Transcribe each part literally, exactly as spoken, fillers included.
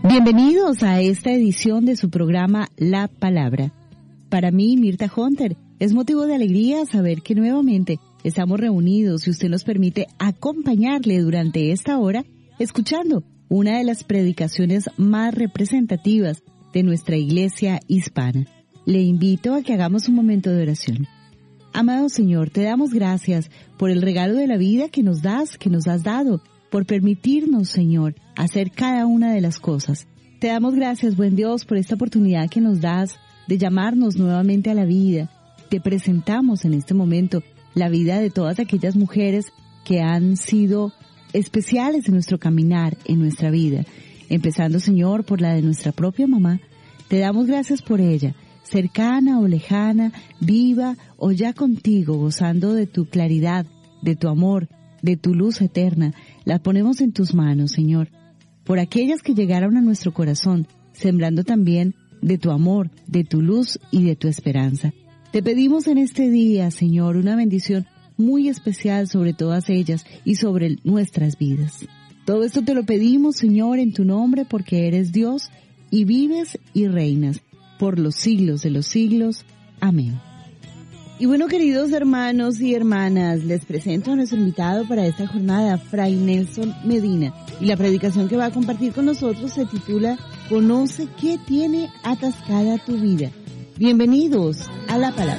Bienvenidos a esta edición de su programa La Palabra. Para mí, Mirta Hunter, es motivo de alegría saber que nuevamente estamos reunidos y usted nos permite acompañarle durante esta hora escuchando una de las predicaciones más representativas de nuestra iglesia hispana. Le invito a que hagamos un momento de oración. Amado Señor, te damos gracias por el regalo de la vida que nos das, que nos has dado, por permitirnos, Señor, hacer cada una de las cosas. Te damos gracias, buen Dios, por esta oportunidad que nos das de llamarnos nuevamente a la vida. Te presentamos en este momento la vida de todas aquellas mujeres que han sido especiales en nuestro caminar, en nuestra vida. Empezando, Señor, por la de nuestra propia mamá. Te damos gracias por ella, cercana o lejana, viva o ya contigo, gozando de tu claridad, de tu amor, de tu luz eterna. La ponemos en tus manos, Señor, por aquellas que llegaron a nuestro corazón, sembrando también de tu amor, de tu luz y de tu esperanza. Te pedimos en este día, Señor, una bendición muy especial sobre todas ellas y sobre nuestras vidas. Todo esto te lo pedimos, Señor, en tu nombre, porque eres Dios y vives y reinas por los siglos de los siglos. Amén. Y bueno, queridos hermanos y hermanas, les presento a nuestro invitado para esta jornada, Fray Nelson Medina. Y la predicación que va a compartir con nosotros se titula Conoce qué tiene atascada tu vida. Bienvenidos a La Palabra.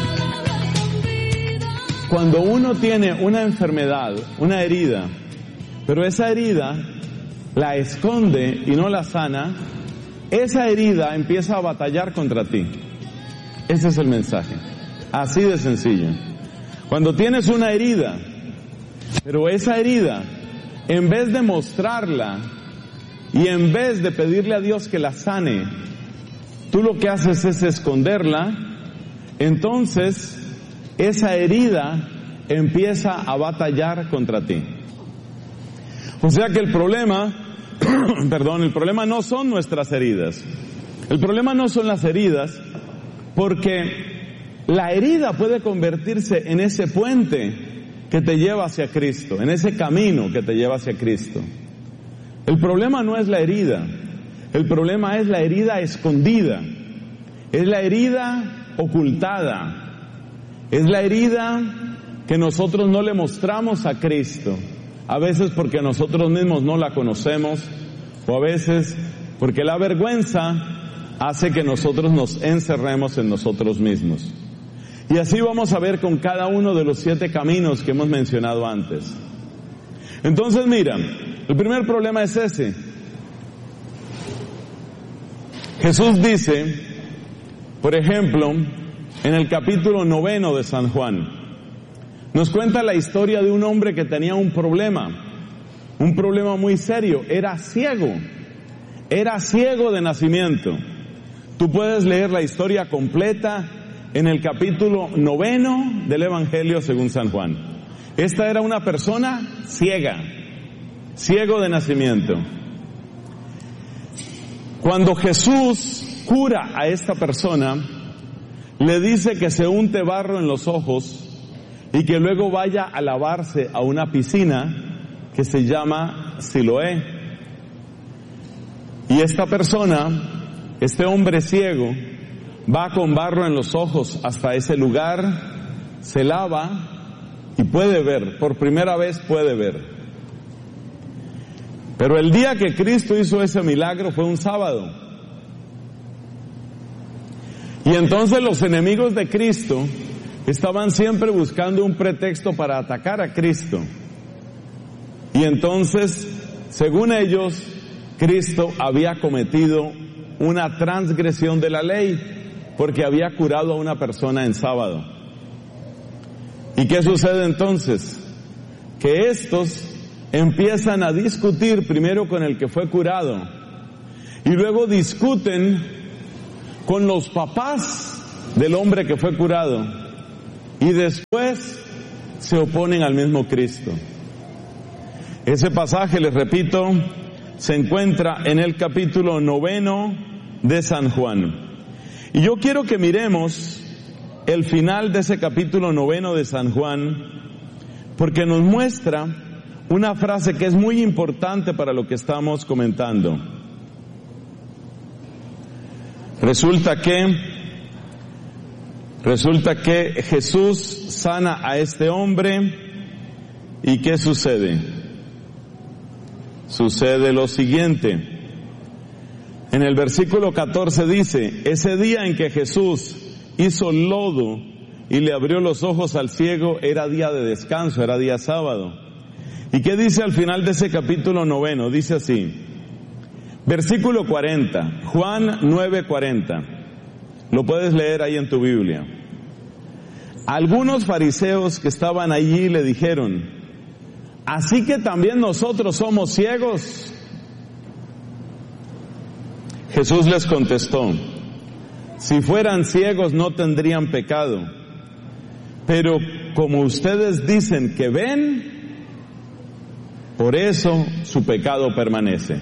Cuando uno tiene una enfermedad, una herida, pero esa herida la esconde y no la sana, esa herida empieza a batallar contra ti. Ese es el mensaje. Así de sencillo. Cuando tienes una herida, pero esa herida, en vez de mostrarla y en vez de pedirle a Dios que la sane, tú lo que haces es esconderla, entonces esa herida empieza a batallar contra ti. O sea que el problema, perdón, el problema no son nuestras heridas. El problema no son las heridas, porque la herida puede convertirse en ese puente que te lleva hacia Cristo, en ese camino que te lleva hacia Cristo. El problema no es la herida, el problema es la herida escondida, es la herida ocultada, es la herida que nosotros no le mostramos a Cristo, a veces porque nosotros mismos no la conocemos, o a veces porque la vergüenza hace que nosotros nos encerremos en nosotros mismos. Y así vamos a ver con cada uno de los siete caminos que hemos mencionado antes. Entonces mira, el primer problema es ese. Jesús dice, por ejemplo, en el capítulo noveno de San Juan, nos cuenta la historia de un hombre que tenía un problema, un problema muy serio, era ciego, era ciego de nacimiento. Tú puedes leer la historia completa en el capítulo noveno del Evangelio según San Juan. Esta era una persona ciega, ciego de nacimiento. Cuando Jesús cura a esta persona, le dice que se unte barro en los ojos y que luego vaya a lavarse a una piscina que se llama Siloé. Y esta persona, este hombre ciego, va con barro en los ojos hasta ese lugar, se lava y puede ver, por primera vez puede ver. Pero el día que Cristo hizo ese milagro fue un sábado. Y entonces los enemigos de Cristo estaban siempre buscando un pretexto para atacar a Cristo. Y entonces, según ellos, Cristo había cometido una transgresión de la ley, porque había curado a una persona en sábado. ¿Y qué sucede entonces? Que estos empiezan a discutir primero con el que fue curado, y luego discuten con los papás del hombre que fue curado, y después se oponen al mismo Cristo. Ese pasaje, les repito, se encuentra en el capítulo noveno de San Juan. Y yo quiero que miremos el final de ese capítulo noveno de San Juan, porque nos muestra una frase que es muy importante para lo que estamos comentando. Resulta que, resulta que Jesús sana a este hombre, ¿y qué sucede? Sucede lo siguiente. En el versículo catorce dice, ese día en que Jesús hizo lodo y le abrió los ojos al ciego, era día de descanso, era día sábado. ¿Y qué dice al final de ese capítulo noveno? Dice así, versículo cuarenta, Juan nueve cuarenta, lo puedes leer ahí en tu Biblia. Algunos fariseos que estaban allí le dijeron, ¿así que también nosotros somos ciegos? Jesús les contestó, si fueran ciegos no tendrían pecado, pero como ustedes dicen que ven, por eso su pecado permanece.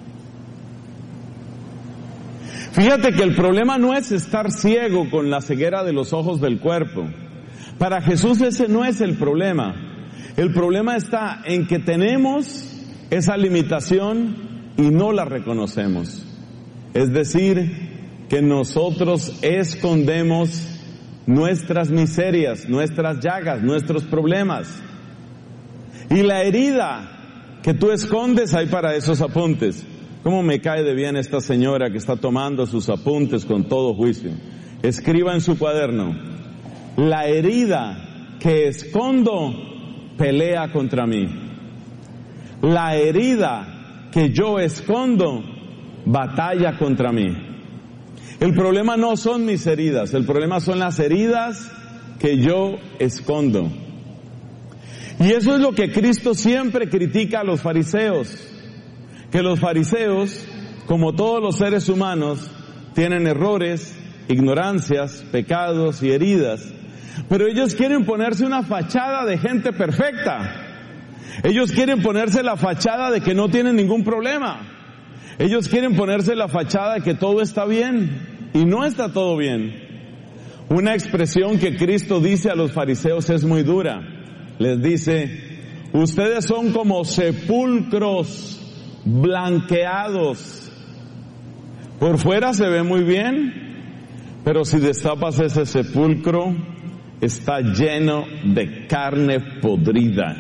Fíjate que el problema no es estar ciego con la ceguera de los ojos del cuerpo. Para Jesús ese no es el problema. El problema está en que tenemos esa limitación y no la reconocemos. Es decir, que nosotros escondemos nuestras miserias, nuestras llagas, nuestros problemas. Y la herida que tú escondes hay para esos apuntes. ¿Cómo me cae de bien esta señora que está tomando sus apuntes con todo juicio? Escriba en su cuaderno, la herida que escondo pelea contra mí. La herida que yo escondo batalla contra mí. El problema no son mis heridas, el problema son las heridas que yo escondo. Y eso es lo que Cristo siempre critica a los fariseos, que los fariseos, como todos los seres humanos, tienen errores, ignorancias, pecados y heridas, pero ellos quieren ponerse una fachada de gente perfecta. Ellos quieren ponerse la fachada de que no tienen ningún problema. Ellos quieren ponerse la fachada de que todo está bien, y no está todo bien. Una expresión que Cristo dice a los fariseos es muy dura. Les dice, ustedes son como sepulcros blanqueados. Por fuera se ve muy bien, pero si destapas ese sepulcro, está lleno de carne podrida.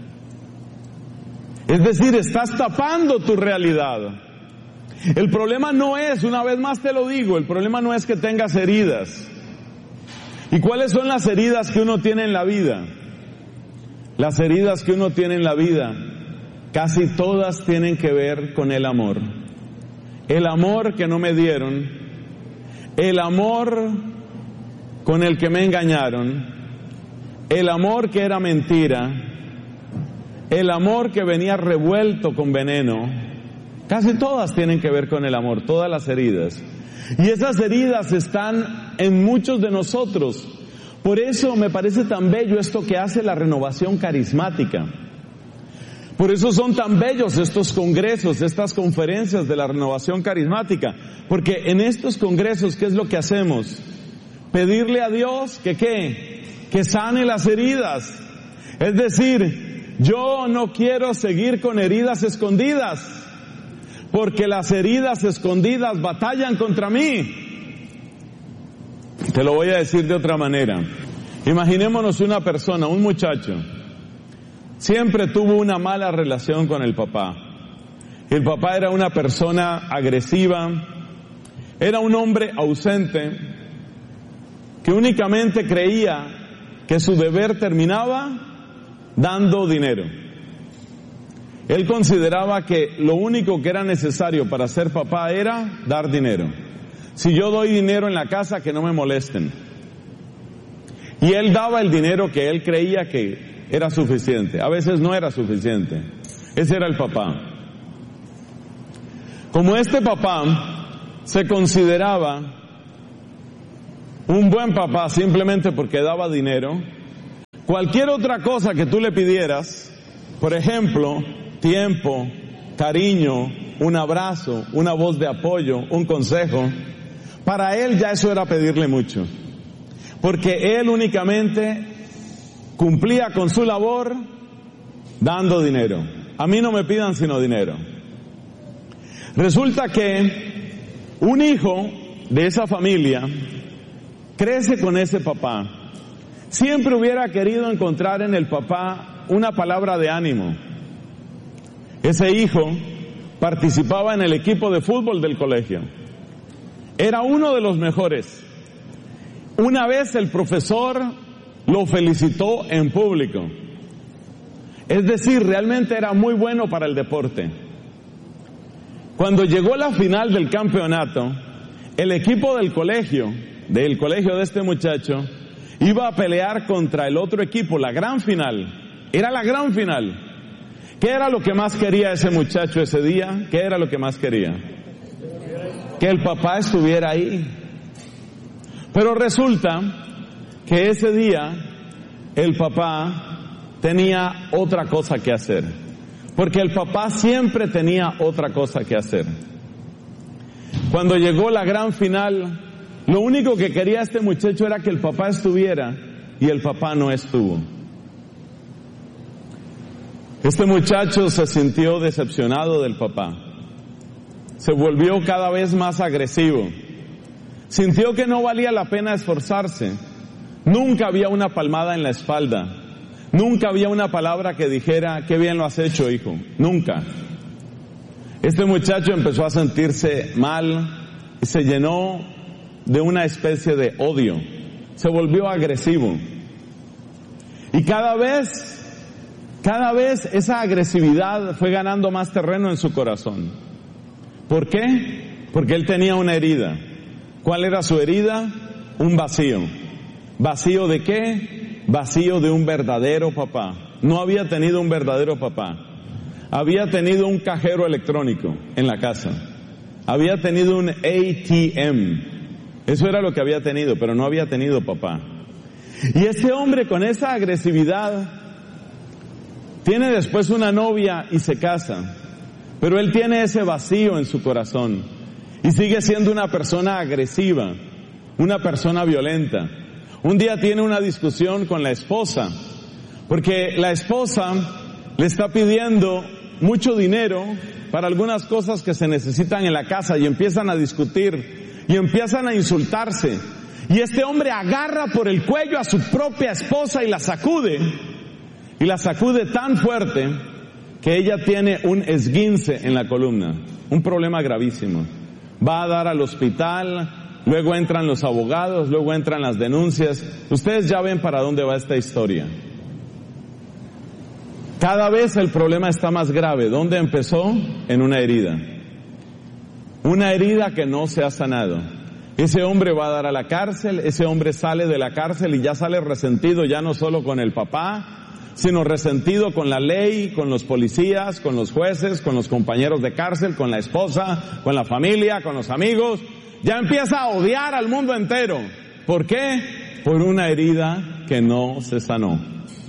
Es decir, estás tapando tu realidad. El problema no es, una vez más te lo digo, el problema no es que tengas heridas. ¿Y cuáles son las heridas que uno tiene en la vida? Las heridas que uno tiene en la vida, casi todas tienen que ver con el amor. El amor que no me dieron, el amor con el que me engañaron, el amor que era mentira, el amor que venía revuelto con veneno. Casi todas tienen que ver con el amor, todas las heridas. Y esas heridas están en muchos de nosotros. Por eso me parece tan bello esto que hace la renovación carismática. Por eso son tan bellos estos congresos, estas conferencias de la renovación carismática. Porque en estos congresos, ¿qué es lo que hacemos? Pedirle a Dios que ¿qué? Que sane las heridas. Es decir, yo no quiero seguir con heridas escondidas. Porque las heridas escondidas batallan contra mí. Te lo voy a decir de otra manera. Imaginémonos una persona, un muchacho, siempre tuvo una mala relación con el papá. El papá era una persona agresiva, era un hombre ausente, que únicamente creía que su deber terminaba dando dinero. Él consideraba que lo único que era necesario para ser papá era dar dinero. Si yo doy dinero en la casa, que no me molesten. Y él daba el dinero que él creía que era suficiente. A veces no era suficiente. Ese era el papá. Como este papá se consideraba un buen papá simplemente porque daba dinero, cualquier otra cosa que tú le pidieras, por ejemplo, tiempo, cariño, un abrazo, una voz de apoyo, un consejo, para él ya eso era pedirle mucho. Porque él únicamente cumplía con su labor dando dinero. A mí no me pidan sino dinero. Resulta que un hijo de esa familia crece con ese papá. Siempre hubiera querido encontrar en el papá una palabra de ánimo. Ese hijo participaba en el equipo de fútbol del colegio. Era uno de los mejores. Una vez el profesor lo felicitó en público. Es decir, realmente era muy bueno para el deporte. Cuando llegó la final del campeonato, el equipo del colegio, del colegio de este muchacho, iba a pelear contra el otro equipo, la gran final. Era la gran final. ¿Qué era lo que más quería ese muchacho ese día? ¿Qué era lo que más quería? Que el papá estuviera ahí. Pero resulta que ese día el papá tenía otra cosa que hacer. Porque el papá siempre tenía otra cosa que hacer. Cuando llegó la gran final, lo único que quería este muchacho era que el papá estuviera, y el papá no estuvo. Este muchacho se sintió decepcionado del papá. Se volvió cada vez más agresivo. Sintió que no valía la pena esforzarse. Nunca había una palmada en la espalda. Nunca había una palabra que dijera, qué bien lo has hecho, hijo. Nunca. Este muchacho empezó a sentirse mal y se llenó de una especie de odio. Se volvió agresivo. Y cada vez, cada vez esa agresividad fue ganando más terreno en su corazón. ¿Por qué? Porque él tenía una herida. ¿Cuál era su herida? Un vacío. ¿Vacío de qué? Vacío de un verdadero papá. No había tenido un verdadero papá. Había tenido un cajero electrónico en la casa. Había tenido un A T M. Eso era lo que había tenido, pero no había tenido papá. Y ese hombre con esa agresividad tiene después una novia y se casa. Pero él tiene ese vacío en su corazón. Y sigue siendo una persona agresiva, una persona violenta. Un día tiene una discusión con la esposa, porque la esposa le está pidiendo mucho dinero para algunas cosas que se necesitan en la casa y empiezan a discutir y empiezan a insultarse. Y este hombre agarra por el cuello a su propia esposa y la sacude, y la sacude tan fuerte que ella tiene un esguince en la columna, un problema gravísimo. Va a dar al hospital, luego entran los abogados, luego entran las denuncias. Ustedes ya ven para dónde va esta historia. Cada vez el problema está más grave. ¿Dónde empezó? En una herida. Una herida que no se ha sanado. Ese hombre va a dar a la cárcel, ese hombre sale de la cárcel y ya sale resentido, ya no solo con el papá, sino resentido con la ley, con los policías, con los jueces, con los compañeros de cárcel, con la esposa, con la familia, con los amigos. Ya empieza a odiar al mundo entero. ¿Por qué? Por una herida que no se sanó.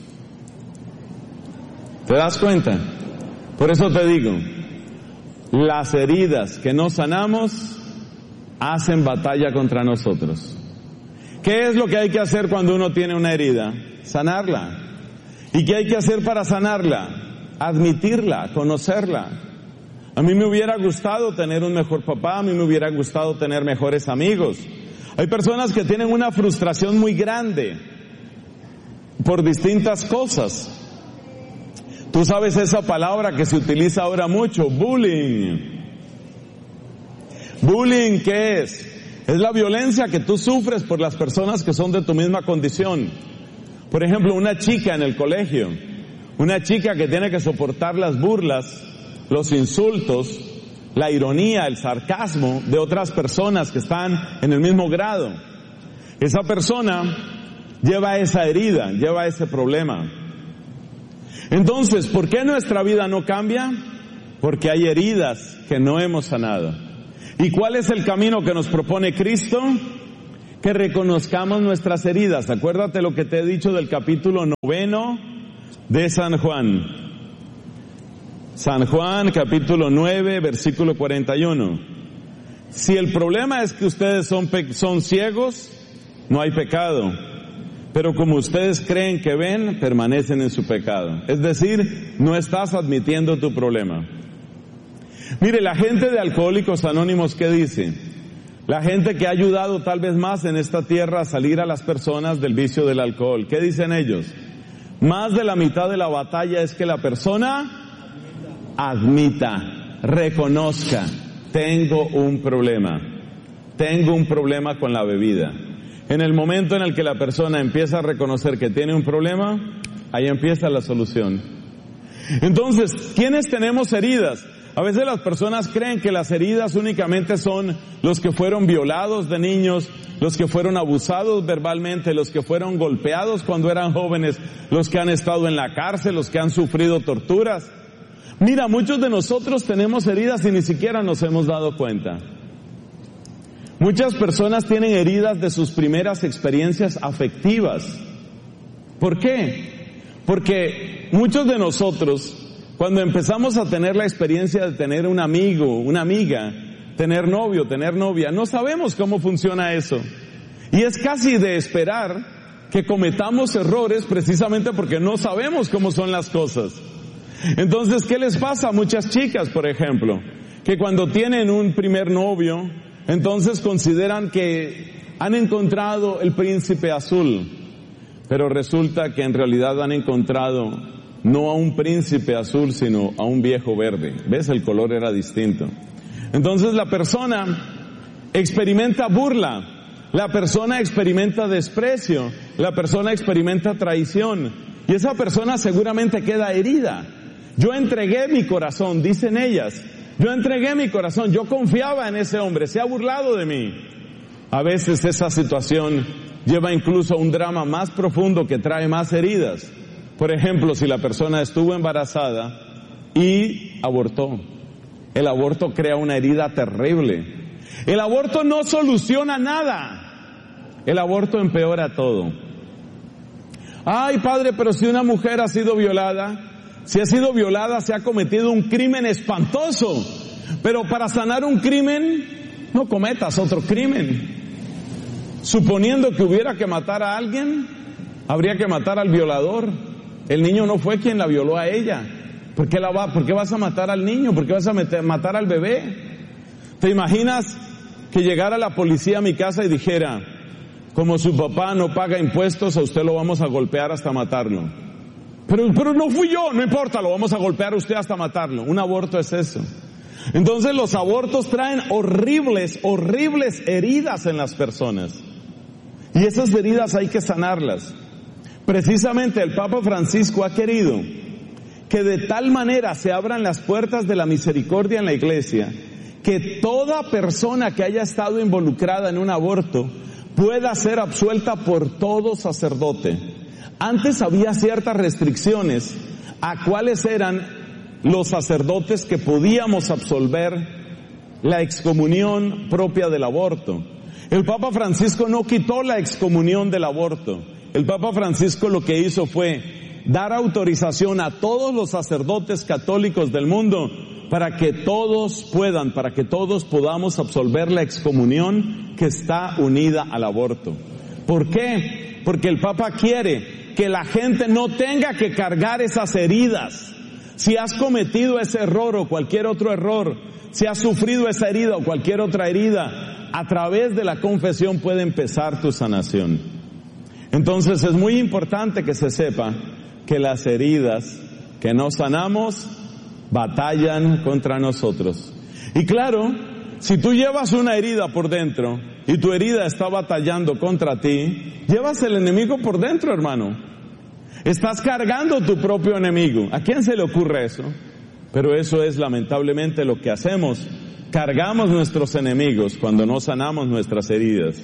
¿Te das cuenta? Por eso te digo, las heridas que no sanamos hacen batalla contra nosotros. ¿Qué es lo que hay que hacer cuando uno tiene una herida? Sanarla. ¿Y qué hay que hacer para sanarla? Admitirla, conocerla. A mí me hubiera gustado tener un mejor papá, a mí me hubiera gustado tener mejores amigos. Hay personas que tienen una frustración muy grande por distintas cosas. Tú sabes esa palabra que se utiliza ahora mucho, bullying. ¿Bullying qué es? Es la violencia que tú sufres por las personas que son de tu misma condición. Por ejemplo, una chica en el colegio, una chica que tiene que soportar las burlas, los insultos, la ironía, el sarcasmo de otras personas que están en el mismo grado. Esa persona lleva esa herida, lleva ese problema. Entonces, ¿por qué nuestra vida no cambia? Porque hay heridas que no hemos sanado. ¿Y cuál es el camino que nos propone Cristo? Que reconozcamos nuestras heridas. Acuérdate lo que te he dicho del capítulo noveno de San Juan. San Juan, capítulo nueve, versículo cuarenta y uno. Si el problema es que ustedes son, son ciegos, no hay pecado. Pero como ustedes creen que ven, permanecen en su pecado. Es decir, no estás admitiendo tu problema. Mire, la gente de Alcohólicos Anónimos, ¿qué dice? La gente que ha ayudado tal vez más en esta tierra a salir a las personas del vicio del alcohol. ¿Qué dicen ellos? Más de la mitad de la batalla es que la persona admita, reconozca, tengo un problema, tengo un problema con la bebida. En el momento en el que la persona empieza a reconocer que tiene un problema, ahí empieza la solución. Entonces, ¿quiénes tenemos heridas? A veces las personas creen que las heridas únicamente son los que fueron violados de niños, los que fueron abusados verbalmente, los que fueron golpeados cuando eran jóvenes, los que han estado en la cárcel, los que han sufrido torturas. Mira, muchos de nosotros tenemos heridas y ni siquiera nos hemos dado cuenta. Muchas personas tienen heridas de sus primeras experiencias afectivas. ¿Por qué? Porque muchos de nosotros, cuando empezamos a tener la experiencia de tener un amigo, una amiga, tener novio, tener novia, no sabemos cómo funciona eso. Y es casi de esperar que cometamos errores precisamente porque no sabemos cómo son las cosas. Entonces, ¿qué les pasa a muchas chicas, por ejemplo? Que cuando tienen un primer novio, entonces consideran que han encontrado el príncipe azul, pero resulta que en realidad han encontrado no a un príncipe azul, sino a un viejo verde. ¿Ves? El color era distinto. Entonces la persona experimenta burla, la persona experimenta desprecio, la persona experimenta traición, y esa persona seguramente queda herida. Yo entregué mi corazón, dicen ellas, yo entregué mi corazón, yo confiaba en ese hombre, se ha burlado de mí. A veces esa situación lleva incluso a un drama más profundo que trae más heridas. Por ejemplo, si la persona estuvo embarazada y abortó. El aborto crea una herida terrible. El aborto no soluciona nada. El aborto empeora todo. Ay, padre, pero si una mujer ha sido violada, si ha sido violada, se ha cometido un crimen espantoso. Pero para sanar un crimen, no cometas otro crimen. Suponiendo que hubiera que matar a alguien, habría que matar al violador. El niño no fue quien la violó a ella. ¿Por qué, la va, ¿Por qué vas a matar al niño? ¿Por qué vas a meter, matar al bebé? ¿Te imaginas que llegara la policía a mi casa y dijera, como su papá no paga impuestos, a usted lo vamos a golpear hasta matarlo? Pero, pero no fui yo, no importa, lo vamos a golpear a usted hasta matarlo. Un aborto es eso. Entonces los abortos traen horribles, horribles heridas en las personas. Y esas heridas hay que sanarlas. Precisamente el Papa Francisco ha querido que de tal manera se abran las puertas de la misericordia en la iglesia, que toda persona que haya estado involucrada en un aborto pueda ser absuelta por todo sacerdote. Antes había ciertas restricciones a cuáles eran los sacerdotes que podíamos absolver la excomunión propia del aborto. El Papa Francisco no quitó la excomunión del aborto. El Papa Francisco lo que hizo fue dar autorización a todos los sacerdotes católicos del mundo para que todos puedan, para que todos podamos absolver la excomunión que está unida al aborto. ¿Por qué? Porque el Papa quiere que la gente no tenga que cargar esas heridas. Si has cometido ese error o cualquier otro error, si has sufrido esa herida o cualquier otra herida, a través de la confesión puede empezar tu sanación. Entonces es muy importante que se sepa que las heridas que no sanamos batallan contra nosotros. Y claro, si tú llevas una herida por dentro y tu herida está batallando contra ti, llevas el enemigo por dentro, hermano. Estás cargando tu propio enemigo. ¿A quién se le ocurre eso? Pero eso es lamentablemente lo que hacemos. Cargamos nuestros enemigos cuando no sanamos nuestras heridas.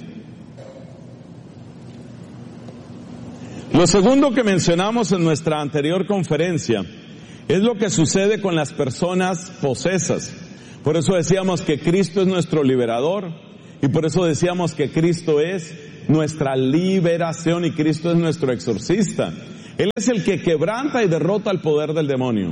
Lo segundo que mencionamos en nuestra anterior conferencia es lo que sucede con las personas posesas. Por eso decíamos que Cristo es nuestro liberador y por eso decíamos que Cristo es nuestra liberación y Cristo es nuestro exorcista. Él es el que quebranta y derrota el poder del demonio.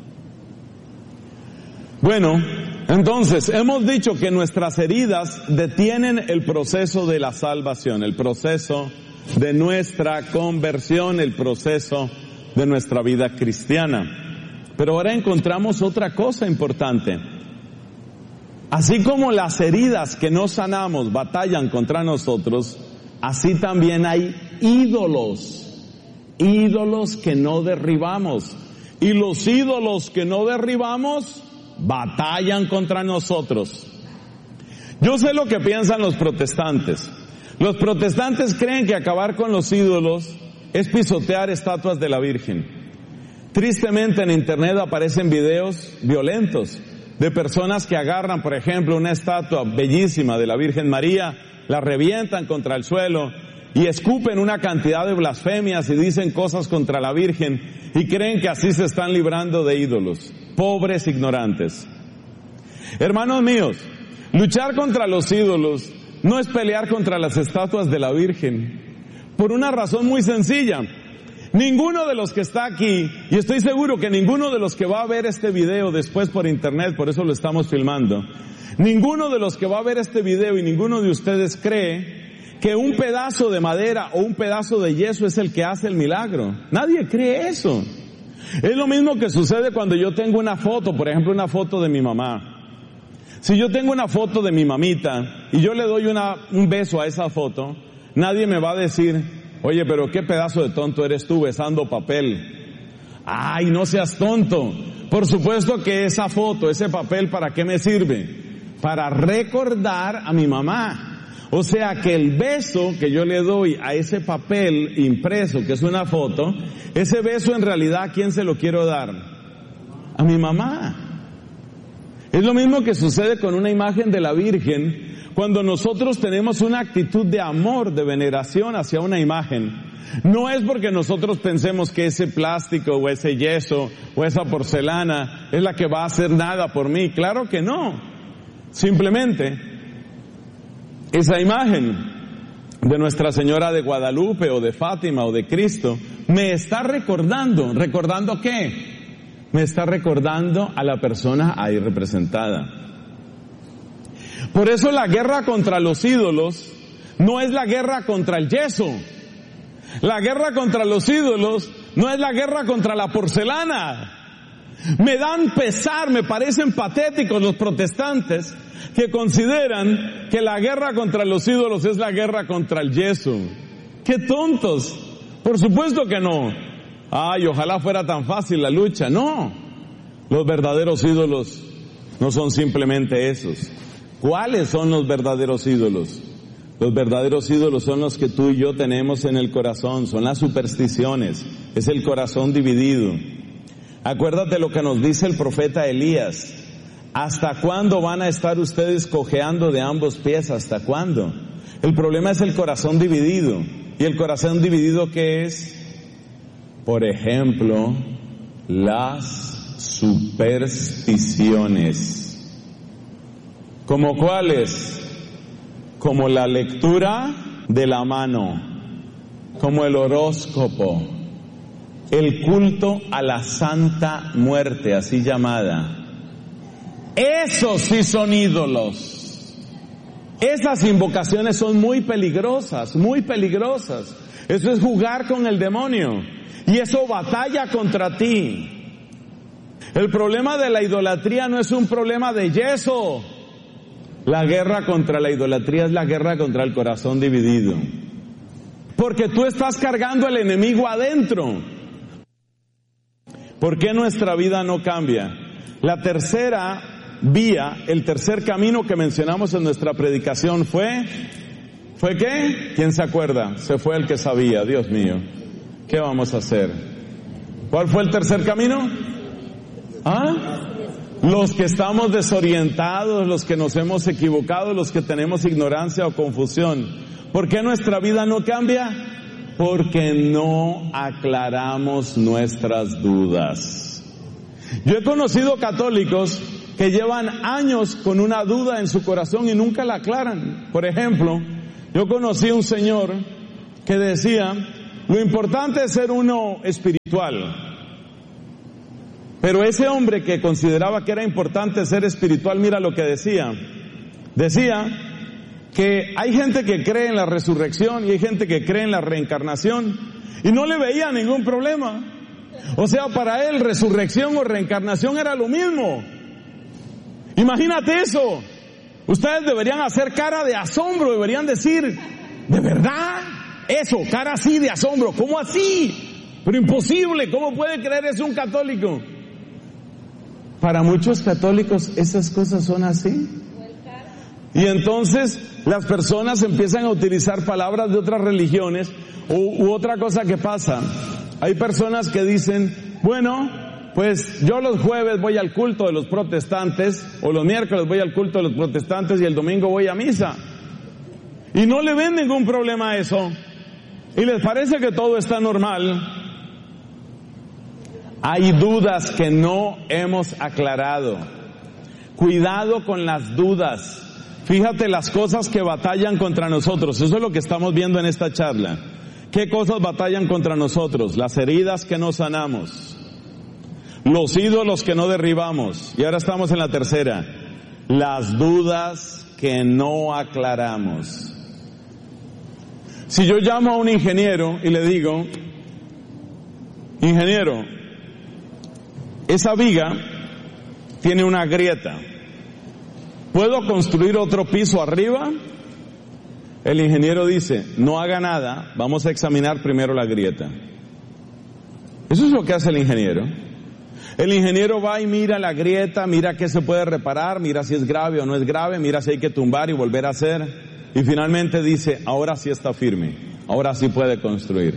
Bueno, entonces hemos dicho que nuestras heridas detienen el proceso de la salvación, el proceso de nuestra conversión, el proceso de nuestra vida cristiana. Pero ahora encontramos otra cosa importante. Así como las heridas que no sanamos batallan contra nosotros, así también hay ídolos, ídolos que no derribamos. Y los ídolos que no derribamos batallan contra nosotros. Yo sé lo que piensan los protestantes. Los protestantes creen que acabar con los ídolos es pisotear estatuas de la Virgen. Tristemente en internet aparecen videos violentos de personas que agarran, por ejemplo, una estatua bellísima de la Virgen María, la revientan contra el suelo y escupen una cantidad de blasfemias y dicen cosas contra la Virgen y creen que así se están librando de ídolos. Pobres ignorantes. Hermanos míos, luchar contra los ídolos no es pelear contra las estatuas de la Virgen, por una razón muy sencilla. Ninguno de los que está aquí, y estoy seguro que ninguno de los que va a ver este video después por internet, por eso lo estamos filmando, ninguno de los que va a ver este video y ninguno de ustedes cree que un pedazo de madera o un pedazo de yeso es el que hace el milagro. Nadie cree eso. Es lo mismo que sucede cuando yo tengo una foto, por ejemplo una foto de mi mamá. Si yo tengo una foto de mi mamita y yo le doy una, un beso a esa foto, nadie me va a decir, oye, pero qué pedazo de tonto eres tú besando papel. Ay, no seas tonto. Por supuesto que esa foto, ese papel, ¿para qué me sirve? Para recordar a mi mamá. O sea que el beso que yo le doy a ese papel impreso, que es una foto, ese beso en realidad, ¿a quién se lo quiero dar? A mi mamá. Es lo mismo que sucede con una imagen de la Virgen. Cuando nosotros tenemos una actitud de amor, de veneración hacia una imagen, no es porque nosotros pensemos que ese plástico o ese yeso o esa porcelana es la que va a hacer nada por mí. Claro que no. Simplemente, esa imagen de Nuestra Señora de Guadalupe o de Fátima o de Cristo me está recordando. ¿Recordando qué? Me está recordando a la persona ahí representada. Por eso la guerra contra los ídolos no es la guerra contra el yeso. La guerra contra los ídolos no es la guerra contra la porcelana. Me dan pesar, me parecen patéticos los protestantes que consideran que la guerra contra los ídolos es la guerra contra el yeso. ¡Qué tontos! Por supuesto que no. Ay, ojalá fuera tan fácil la lucha. No. Los verdaderos ídolos no son simplemente esos. ¿Cuáles son los verdaderos ídolos? Los verdaderos ídolos son los que tú y yo tenemos en el corazón, son las supersticiones, es el corazón dividido. Acuérdate lo que nos dice el profeta Elías. ¿Hasta cuándo van a estar ustedes cojeando de ambos pies? ¿Hasta cuándo? El problema es el corazón dividido. ¿Y el corazón dividido qué es? Por ejemplo, las supersticiones. ¿Como cuáles? Como la lectura de la mano, como el horóscopo, el culto a la Santa Muerte, así llamada. Esos sí son ídolos. Esas invocaciones son muy peligrosas, muy peligrosas. Eso es jugar con el demonio y eso batalla contra ti. El problema de la idolatría no es un problema de yeso. La guerra contra la idolatría es la guerra contra el corazón dividido. Porque tú estás cargando al enemigo adentro. ¿Por qué nuestra vida no cambia? La tercera vía, el tercer camino que mencionamos en nuestra predicación fue, ¿fue qué? ¿Quién se acuerda? Se fue el que sabía, Dios mío. ¿Qué vamos a hacer? ¿Cuál fue el tercer camino? ¿Ah? Los que estamos desorientados, los que nos hemos equivocado, los que tenemos ignorancia o confusión. ¿Por qué nuestra vida no cambia? Porque no aclaramos nuestras dudas. Yo he conocido católicos que llevan años con una duda en su corazón y nunca la aclaran. Por ejemplo, yo conocí a un señor que decía, lo importante es ser uno espiritual. Pero ese hombre que consideraba que era importante ser espiritual, mira lo que decía. Decía que hay gente que cree en la resurrección y hay gente que cree en la reencarnación y no le veía ningún problema. O sea, para él resurrección o reencarnación era lo mismo. Imagínate eso. Ustedes deberían hacer cara de asombro, deberían decir, ¿de verdad? Eso, cara así de asombro, ¿cómo así? Pero imposible, ¿cómo puede creer eso un católico? Para muchos católicos esas cosas son así. Y entonces las personas empiezan a utilizar palabras de otras religiones u, u otra cosa que pasa. Hay personas que dicen, bueno, pues yo los jueves voy al culto de los protestantes, o los miércoles voy al culto de los protestantes y el domingo voy a misa. Y no le ven ningún problema a eso. Y les parece que todo está normal. Hay dudas que no hemos aclarado. Cuidado con las dudas. Fíjate las cosas que batallan contra nosotros. Eso es lo que estamos viendo en esta charla. ¿Qué cosas batallan contra nosotros? Las heridas que no sanamos. Los ídolos que no derribamos. Y ahora estamos en la tercera. Las dudas que no aclaramos. Si yo llamo a un ingeniero y le digo, ingeniero, esa viga tiene una grieta. ¿Puedo construir otro piso arriba? El ingeniero dice, no haga nada, vamos a examinar primero la grieta. Eso es lo que hace el ingeniero. El ingeniero va y mira la grieta, mira qué se puede reparar, mira si es grave o no es grave, mira si hay que tumbar y volver a hacer. Y finalmente dice, ahora sí está firme, ahora sí puede construir.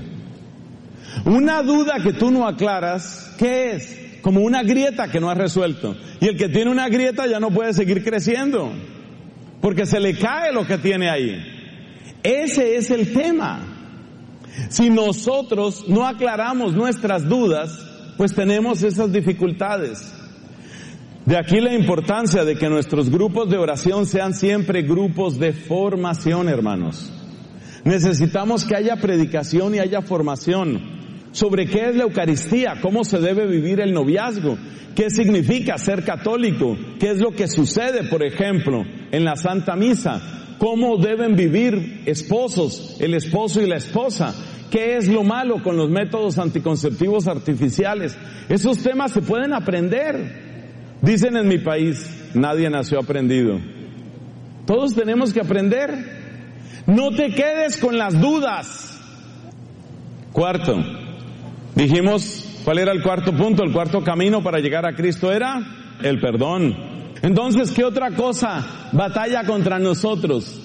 Una duda que tú no aclaras, ¿qué es? Como una grieta que no has resuelto. Y el que tiene una grieta ya no puede seguir creciendo, porque se le cae lo que tiene ahí. Ese es el tema. Si nosotros no aclaramos nuestras dudas, pues tenemos esas dificultades. De aquí la importancia de que nuestros grupos de oración sean siempre grupos de formación, hermanos. Necesitamos que haya predicación y haya formación sobre qué es la Eucaristía, cómo se debe vivir el noviazgo, qué significa ser católico, qué es lo que sucede, por ejemplo, en la Santa Misa, cómo deben vivir esposos, el esposo y la esposa, qué es lo malo con los métodos anticonceptivos artificiales. Esos temas se pueden aprender. Dicen en mi país, nadie nació aprendido. Todos tenemos que aprender. No te quedes con las dudas. Cuarto, dijimos, ¿cuál era el cuarto punto? El cuarto camino para llegar a Cristo era el perdón. Entonces, ¿qué otra cosa batalla contra nosotros?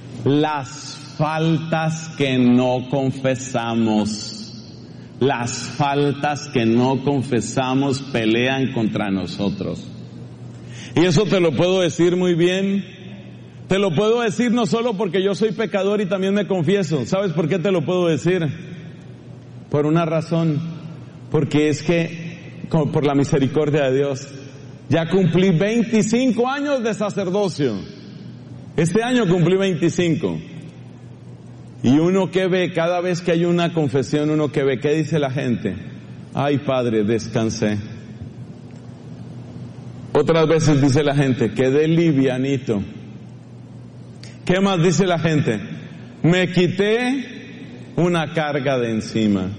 Las faltas que no confesamos. Las faltas que no confesamos pelean contra nosotros. Y eso te lo puedo decir muy bien. Te lo puedo decir no solo porque yo soy pecador y también me confieso. ¿Sabes por qué te lo puedo decir? Por una razón. Porque es que, como por la misericordia de Dios, ya cumplí veinticinco años de sacerdocio. Este año cumplí veinticinco. Y uno que ve, cada vez que hay una confesión, uno que ve, ¿qué dice la gente? Ay, Padre, descansé. Otras veces dice la gente, quedé livianito. ¿Qué más dice la gente? Me quité una carga de encima.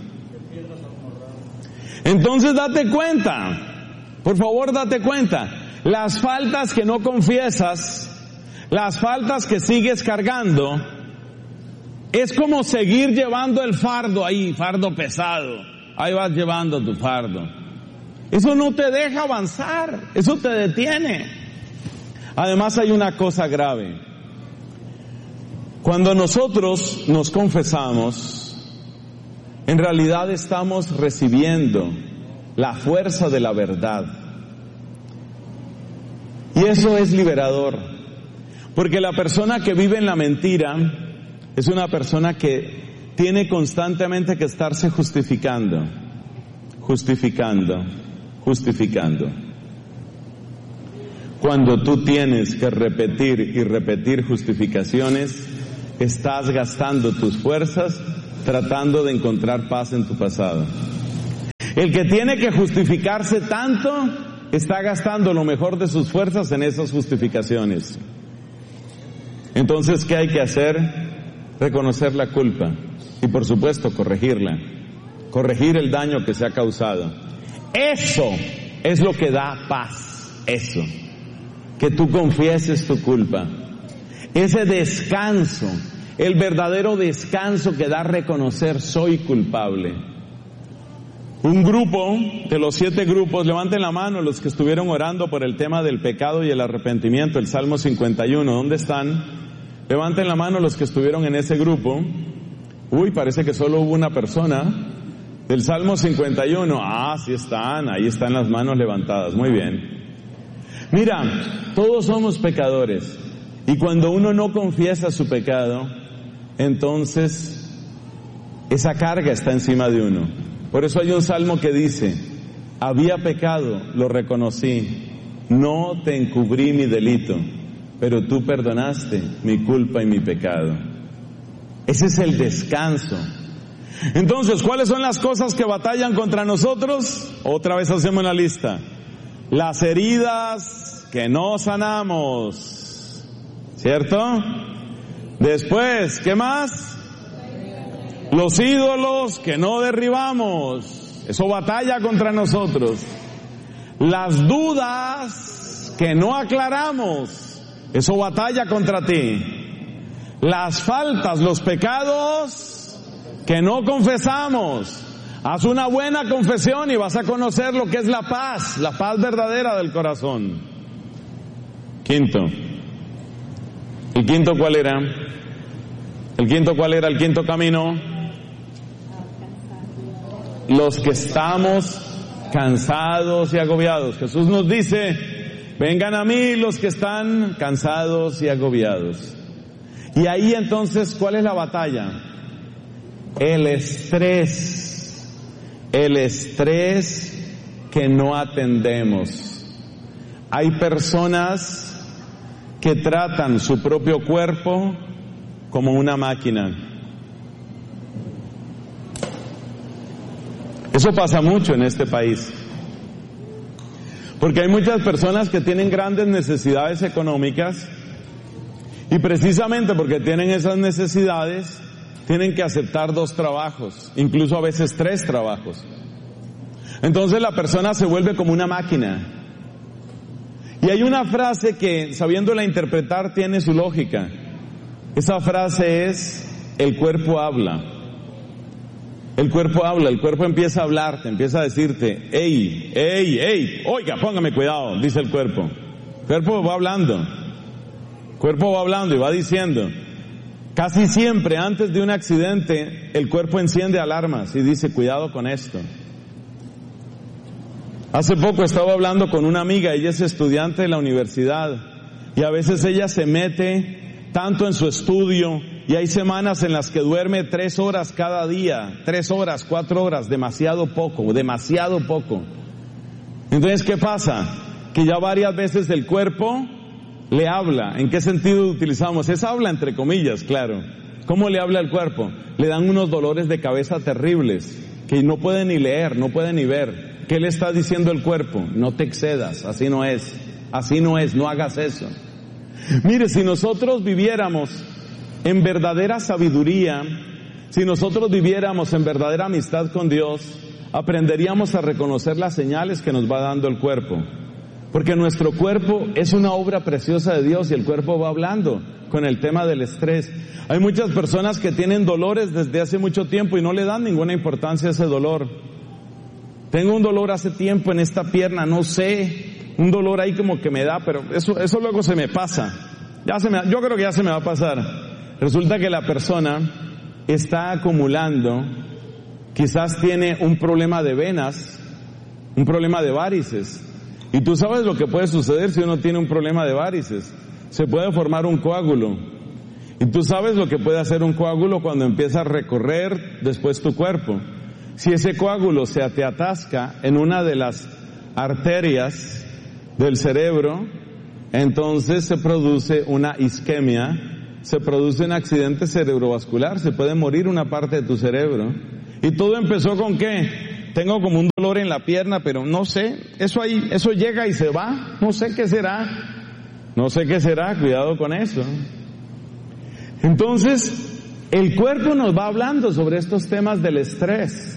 Entonces date cuenta, por favor date cuenta, las faltas que no confiesas, las faltas que sigues cargando, es como seguir llevando el fardo ahí, fardo pesado. Ahí vas llevando tu fardo. Eso no te deja avanzar, eso te detiene. Además hay una cosa grave. Cuando nosotros nos confesamos, en realidad estamos recibiendo la fuerza de la verdad. Y eso es liberador. Porque la persona que vive en la mentira es una persona que tiene constantemente que estarse justificando, justificando, justificando. Cuando tú tienes que repetir y repetir justificaciones, estás gastando tus fuerzas tratando de encontrar paz en tu pasado. El que tiene que justificarse tanto, está gastando lo mejor de sus fuerzas en esas justificaciones. Entonces, ¿qué hay que hacer? Reconocer la culpa y por supuesto corregirla, corregir el daño que se ha causado. Eso es lo que da paz, eso. que tú confieses tu culpa. Ese descanso, el verdadero descanso que da a reconocer soy culpable. Un grupo de los siete grupos, levanten la mano los que estuvieron orando por el tema del pecado y el arrepentimiento, el Salmo cincuenta y uno, ¿dónde están? Levanten la mano los que estuvieron en ese grupo. Uy, parece que solo hubo una persona. Del Salmo cincuenta y uno, ah, sí están, ahí están las manos levantadas, muy bien. Mira, todos somos pecadores, y cuando uno no confiesa su pecado, entonces esa carga está encima de uno. Por eso hay un salmo que dice, había pecado, lo reconocí, no te encubrí mi delito, pero tú perdonaste mi culpa y mi pecado. Ese es el descanso. Entonces, ¿cuáles son las cosas que batallan contra nosotros? Otra vez hacemos la lista. Las heridas que no sanamos, ¿cierto? Después, ¿qué más? Los ídolos que no derribamos, eso batalla contra nosotros. Las dudas que no aclaramos, eso batalla contra ti. Las faltas, los pecados que no confesamos. Haz una buena confesión y vas a conocer lo que es la paz, la paz verdadera del corazón. Quinto. ¿El quinto cuál era? ¿El quinto cuál era? ¿El quinto camino? Los que estamos cansados y agobiados. Jesús nos dice, vengan a mí los que están cansados y agobiados. Y ahí entonces, ¿cuál es la batalla? El estrés. El estrés que no atendemos. Hay personas que tratan su propio cuerpo como una máquina. Eso pasa mucho en este país. Porque hay muchas personas que tienen grandes necesidades económicas y precisamente porque tienen esas necesidades tienen que aceptar dos trabajos, incluso a veces tres trabajos. Entonces la persona se vuelve como una máquina. Y hay una frase que, sabiéndola interpretar, tiene su lógica. Esa frase es, el cuerpo habla. El cuerpo habla, el cuerpo empieza a hablarte, empieza a decirte, ey, ey, ey, oiga, póngame cuidado, dice el cuerpo. El cuerpo va hablando, el cuerpo va hablando y va diciendo. Casi siempre antes de un accidente, el cuerpo enciende alarmas y dice, cuidado con esto. Hace poco estaba hablando con una amiga, ella es estudiante de la universidad, y a veces ella se mete tanto en su estudio, y hay semanas en las que duerme tres horas cada día, tres horas, cuatro horas, demasiado poco, demasiado poco. Entonces, ¿qué pasa? Que ya varias veces el cuerpo le habla. ¿En qué sentido utilizamos? Es habla entre comillas, claro. ¿Cómo le habla al cuerpo? Le dan unos dolores de cabeza terribles, que no puede ni leer, no puede ni ver. ¿Qué le está diciendo el cuerpo? No te excedas, así no es, así no es, no hagas eso. Mire, si nosotros viviéramos en verdadera sabiduría, si nosotros viviéramos en verdadera amistad con Dios, aprenderíamos a reconocer las señales que nos va dando el cuerpo. Porque nuestro cuerpo es una obra preciosa de Dios y el cuerpo va hablando con el tema del estrés. Hay muchas personas que tienen dolores desde hace mucho tiempo y no le dan ninguna importancia a ese dolor. Tengo un dolor hace tiempo en esta pierna, no sé, un dolor ahí como que me da, pero eso, eso luego se me pasa. Ya se me, yo creo que ya se me va a pasar. Resulta que la persona está acumulando, quizás tiene un problema de venas, un problema de varices. Y tú sabes lo que puede suceder si uno tiene un problema de varices. Se puede formar un coágulo. Y tú sabes lo que puede hacer un coágulo cuando empieza a recorrer después tu cuerpo. Si ese coágulo se te atasca en una de las arterias del cerebro, entonces se produce una isquemia, se produce un accidente cerebrovascular, se puede morir una parte de tu cerebro. ¿Y todo empezó con qué? Tengo como un dolor en la pierna, pero no sé, eso ahí, eso llega y se va, no sé qué será, no sé qué será, cuidado con eso. Entonces, el cuerpo nos va hablando sobre estos temas del estrés.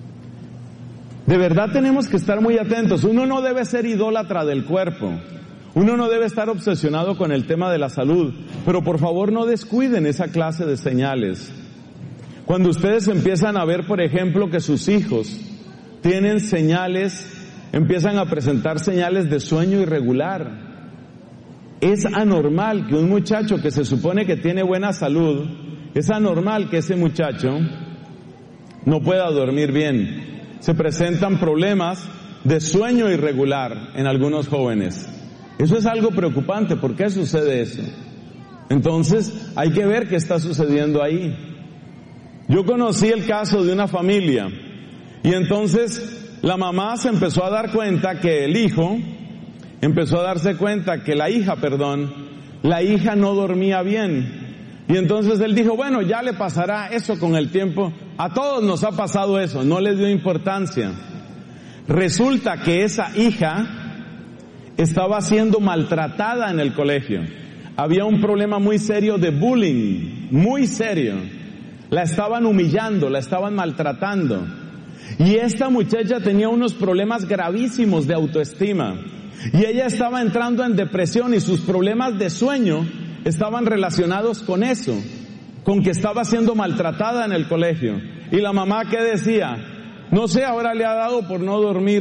De verdad tenemos que estar muy atentos. Uno no debe ser idólatra del cuerpo. Uno no debe estar obsesionado con el tema de la salud, pero por favor no descuiden esa clase de señales. Cuando ustedes empiezan a ver, por ejemplo, que sus hijos tienen señales, empiezan a presentar señales de sueño irregular. Es anormal que un muchacho que se supone que tiene buena salud, es anormal que ese muchacho no pueda dormir bien. Se presentan problemas de sueño irregular en algunos jóvenes. Eso es algo preocupante. ¿Por qué sucede eso? Entonces, hay que ver qué está sucediendo ahí. Yo conocí el caso de una familia y entonces la mamá se empezó a dar cuenta que el hijo, empezó a darse cuenta que la hija, perdón, la hija no dormía bien. Y entonces él dijo, bueno, ya le pasará eso con el tiempo. A todos nos ha pasado eso, no les dio importancia. Resulta que esa hija estaba siendo maltratada en el colegio. Había un problema muy serio de bullying, muy serio. La estaban humillando, la estaban maltratando. Y esta muchacha tenía unos problemas gravísimos de autoestima. Y ella estaba entrando en depresión y sus problemas de sueño estaban relacionados con eso, con que estaba siendo maltratada en el colegio. Y la mamá, ¿qué decía? No sé, ahora le ha dado por no dormir.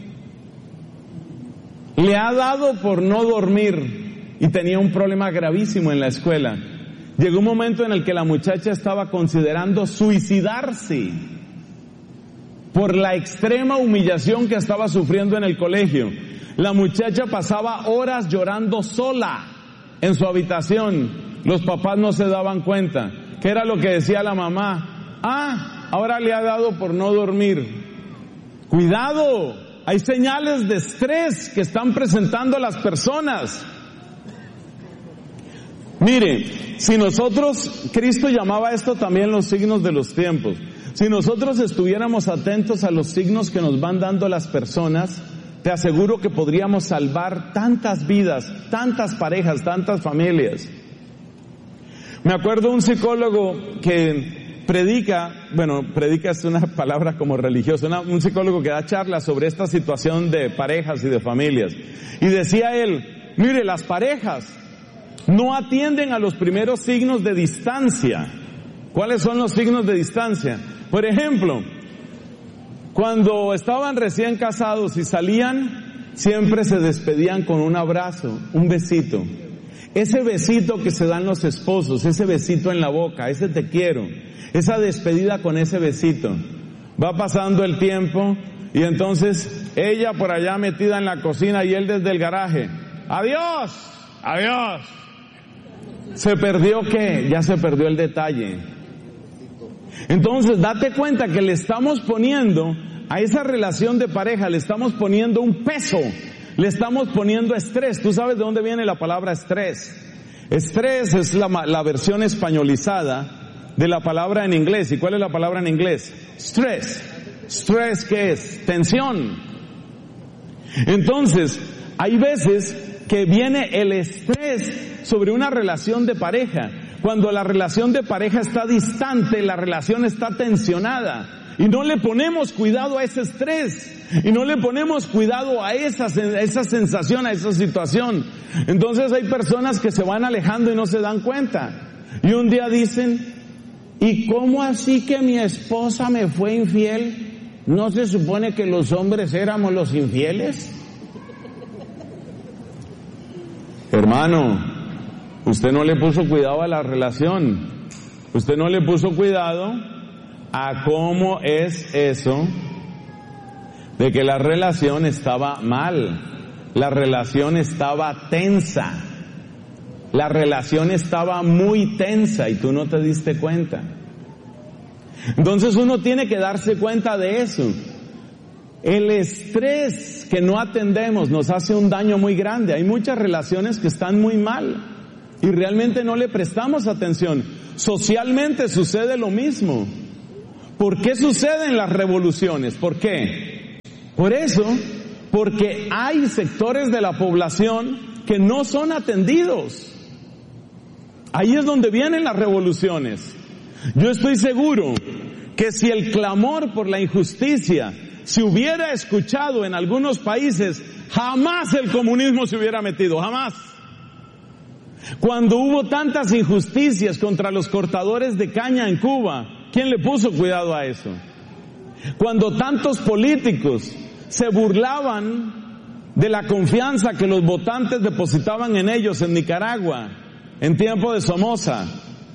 Le ha dado por no dormir. Y tenía un problema gravísimo en la escuela. Llegó un momento en el que la muchacha estaba considerando suicidarse por la extrema humillación que estaba sufriendo en el colegio. La muchacha pasaba horas llorando sola en su habitación. Los papás no se daban cuenta. ¿Qué era lo que decía la mamá? Ah, ahora le ha dado por no dormir. Cuidado, hay señales de estrés que están presentando las personas. Mire, si nosotros, Cristo llamaba esto también los signos de los tiempos. Si nosotros estuviéramos atentos a los signos que nos van dando las personas, te aseguro que podríamos salvar tantas vidas, tantas parejas, tantas familias. Me acuerdo un psicólogo que predica, bueno, predica es una palabra como religiosa, una, un psicólogo que da charlas sobre esta situación de parejas y de familias. Y decía él, mire, las parejas no atienden a los primeros signos de distancia. ¿Cuáles son los signos de distancia? Por ejemplo, cuando estaban recién casados y salían, siempre se despedían con un abrazo, un besito. Ese besito que se dan los esposos, ese besito en la boca, ese te quiero, esa despedida con ese besito. Va pasando el tiempo y entonces ella por allá metida en la cocina y él desde el garaje. ¡Adiós! ¡Adiós! ¿Se perdió qué? Ya se perdió el detalle. Entonces, date cuenta que le estamos poniendo a esa relación de pareja, le estamos poniendo un peso, le estamos poniendo estrés. ¿Tú sabes de dónde viene la palabra estrés? Estrés es la, la versión españolizada de la palabra en inglés. ¿Y cuál es la palabra en inglés? Stress. Stress, ¿qué es? Tensión. Entonces, hay veces que viene el estrés sobre una relación de pareja. Cuando la relación de pareja está distante, la relación está tensionada y no le ponemos cuidado a ese estrés y no le ponemos cuidado a esa, a esa sensación, a esa situación. Entonces hay personas que se van alejando y no se dan cuenta. Y un día dicen, ¿y cómo así que mi esposa me fue infiel? ¿No se supone que los hombres éramos los infieles? Hermano, usted no le puso cuidado a la relación. Usted no le puso cuidado a cómo es eso de que la relación estaba mal. La relación estaba tensa. La relación estaba muy tensa y tú no te diste cuenta. Entonces uno tiene que darse cuenta de eso. El estrés que no atendemos nos hace un daño muy grande. Hay muchas relaciones que están muy mal y realmente no le prestamos atención. Socialmente sucede lo mismo. ¿Por qué suceden las revoluciones? ¿Por qué? Por eso, porque hay sectores de la población que no son atendidos. Ahí es donde vienen las revoluciones. Yo estoy seguro que si el clamor por la injusticia se hubiera escuchado en algunos países, jamás el comunismo se hubiera metido, jamás. Cuando hubo tantas injusticias contra los cortadores de caña en Cuba, ¿quién le puso cuidado a eso? Cuando tantos políticos se burlaban de la confianza que los votantes depositaban en ellos en Nicaragua, en tiempo de Somoza,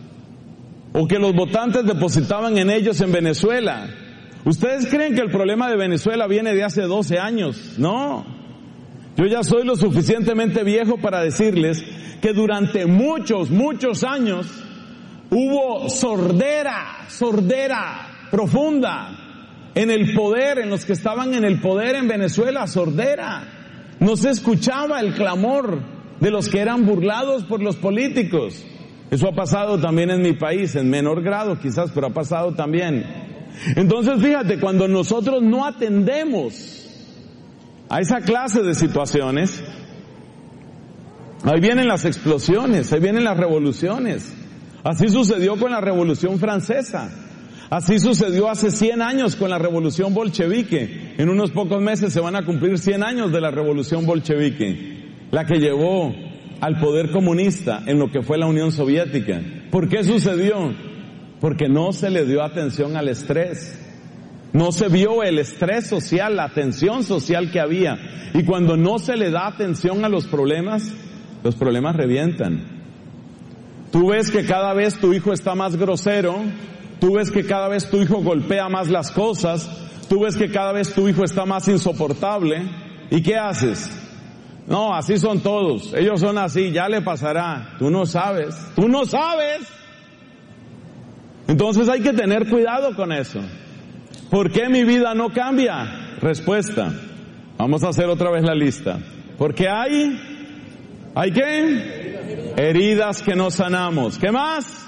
o que los votantes depositaban en ellos en Venezuela. ¿Ustedes creen que el problema de Venezuela viene de hace doce años? No. Yo ya soy lo suficientemente viejo para decirles que durante muchos, muchos años hubo sordera, sordera profunda en el poder, en los que estaban en el poder en Venezuela, sordera. No se escuchaba el clamor de los que eran burlados por los políticos. Eso ha pasado también en mi país, en menor grado quizás, pero ha pasado también. Entonces fíjate, cuando nosotros no atendemos a esa clase de situaciones, ahí vienen las explosiones, ahí vienen las revoluciones. Así sucedió con la Revolución Francesa. Así sucedió hace cien años con la Revolución Bolchevique. En unos pocos meses se van a cumplir cien años de la Revolución Bolchevique, la que llevó al poder comunista en lo que fue la Unión Soviética. ¿Por qué sucedió? Porque no se le dio atención al estrés. No se vio el estrés social, la tensión social que había. Y cuando no se le da atención a los problemas, los problemas revientan. Tú ves que cada vez tu hijo está más grosero, tú ves que cada vez tu hijo golpea más las cosas, tú ves que cada vez tu hijo está más insoportable. ¿Y qué haces? No, así son todos, ellos son así, ya le pasará. Tú no sabes, tú no sabes. Entonces hay que tener cuidado con eso. ¿Por qué mi vida no cambia? Respuesta. Vamos a hacer otra vez la lista. Porque hay, ¿hay qué? Heridas que no sanamos. ¿Qué más?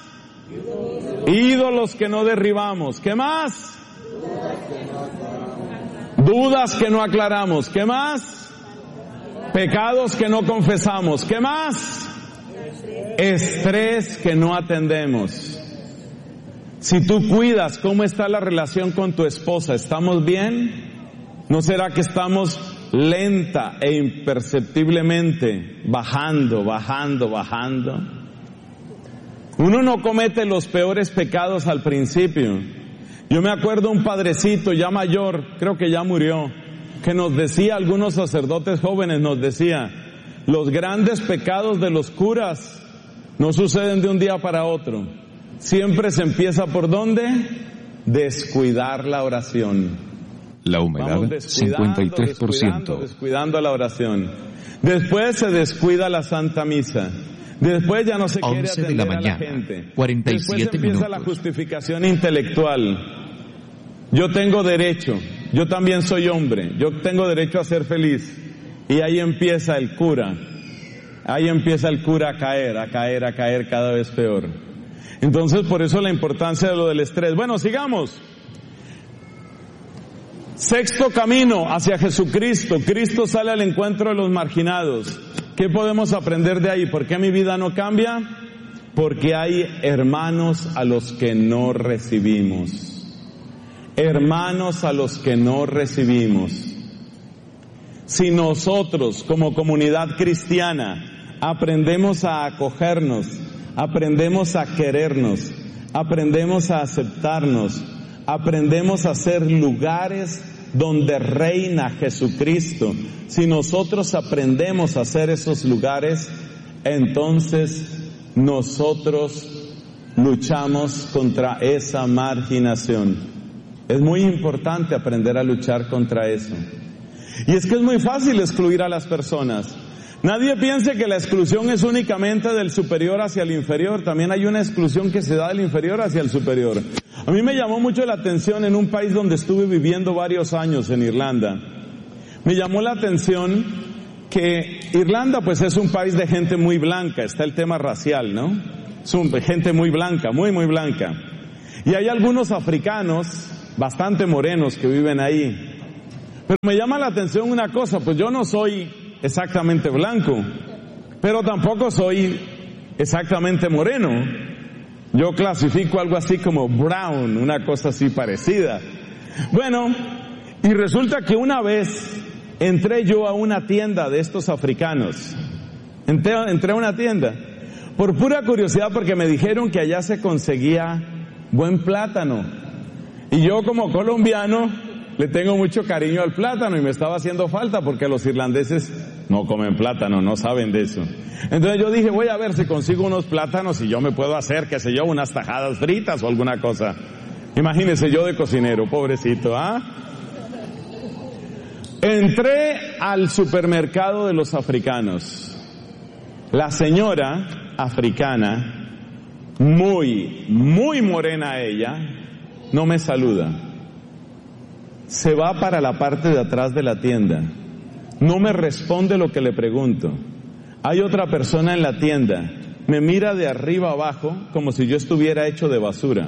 Ídolos que no derribamos. ¿Qué más? Dudas que no aclaramos. ¿Qué más? Pecados que no confesamos. ¿Qué más? Estrés que no atendemos. Si tú cuidas cómo está la relación con tu esposa, ¿estamos bien? ¿No será que estamos lenta e imperceptiblemente bajando, bajando, bajando? Uno no comete los peores pecados al principio. Yo me acuerdo un padrecito ya mayor, creo que ya murió, que nos decía, algunos sacerdotes jóvenes nos decía, los grandes pecados de los curas no suceden de un día para otro. Siempre se empieza ¿por dónde? Descuidar la oración. La humedad, cincuenta y tres por ciento. Descuidando, descuidando la oración. Después se descuida la Santa Misa. Después ya no se quiere atender de la mañana, a la gente. cuarenta y siete Después empieza minutos. la justificación intelectual. Yo tengo derecho, yo también soy hombre, yo tengo derecho a ser feliz. Y ahí empieza el cura. Ahí empieza el cura a caer, a caer, a caer cada vez peor. Entonces, por eso la importancia de lo del estrés. Bueno, sigamos. Sexto camino hacia Jesucristo. Cristo sale al encuentro de los marginados. ¿Qué podemos aprender de ahí? ¿Por qué mi vida no cambia? Porque hay hermanos a los que no recibimos. Hermanos a los que no recibimos. Si nosotros, como comunidad cristiana, aprendemos a acogernos, aprendemos a querernos, aprendemos a aceptarnos, aprendemos a ser lugares donde reina Jesucristo. Si nosotros aprendemos a ser esos lugares, entonces nosotros luchamos contra esa marginación. Es muy importante aprender a luchar contra eso. Y es que es muy fácil excluir a las personas. Nadie piense que la exclusión es únicamente del superior hacia el inferior. También hay una exclusión que se da del inferior hacia el superior. A mí me llamó mucho la atención en un país donde estuve viviendo varios años, en Irlanda. Me llamó la atención que Irlanda pues es un país de gente muy blanca. Está el tema racial, ¿no? Es un, gente muy blanca, muy muy blanca. Y hay algunos africanos bastante morenos que viven ahí. Pero me llama la atención una cosa, pues yo no soy exactamente blanco, pero tampoco soy exactamente moreno. Yo clasifico algo así como brown, una cosa así parecida. Bueno, y resulta que una vez entré yo a una tienda de estos africanos. Entré, entré a una tienda por pura curiosidad, porque me dijeron que allá se conseguía buen plátano. Y yo, como colombiano, le tengo mucho cariño al plátano y me estaba haciendo falta, porque los irlandeses no comen plátano, no saben de eso. Entonces yo dije, voy a ver si consigo unos plátanos y yo me puedo hacer, qué sé yo, unas tajadas fritas o alguna cosa. Imagínense yo de cocinero, pobrecito, ¿ah? Entré al supermercado de los africanos. La señora africana, muy, muy morena ella, no me saluda. Se va para la parte de atrás de la tienda. No me responde lo que le pregunto. Hay otra persona en la tienda. Me mira de arriba abajo como si yo estuviera hecho de basura.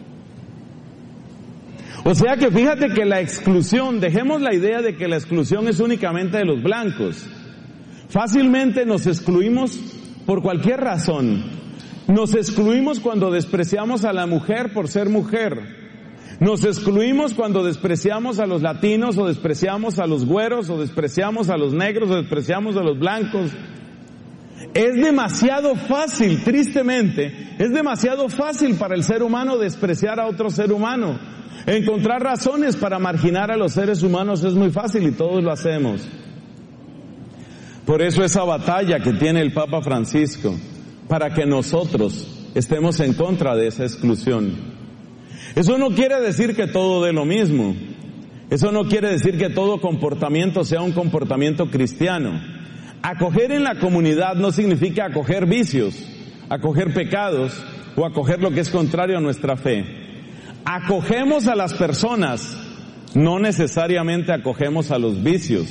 O sea que fíjate que la exclusión, dejemos la idea de que la exclusión es únicamente de los blancos. Fácilmente nos excluimos por cualquier razón. Nos excluimos cuando despreciamos a la mujer por ser mujer. Nos excluimos cuando despreciamos a los latinos, o despreciamos a los güeros, o despreciamos a los negros, o despreciamos a los blancos. Es demasiado fácil, tristemente, es demasiado fácil para el ser humano despreciar a otro ser humano. Encontrar razones para marginar a los seres humanos es muy fácil y todos lo hacemos. Por eso esa batalla que tiene el Papa Francisco, para que nosotros estemos en contra de esa exclusión. Eso no quiere decir que todo dé lo mismo. Eso no quiere decir que todo comportamiento sea un comportamiento cristiano. Acoger en la comunidad no significa acoger vicios, acoger pecados o acoger lo que es contrario a nuestra fe. Acogemos a las personas, no necesariamente acogemos a los vicios